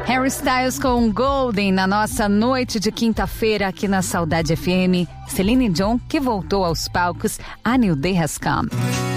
Harry Styles com Golden na nossa noite de quinta-feira aqui na Saudade FM. Celine Dion, que voltou aos palcos, A New Day Has Come.